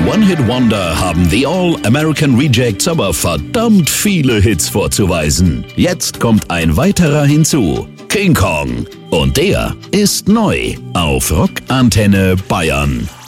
One-Hit-Wonder haben The All-American Rejects aber verdammt viele Hits vorzuweisen. Jetzt kommt ein weiterer hinzu, King Kong. Und der ist neu auf Rock Antenne Bayern.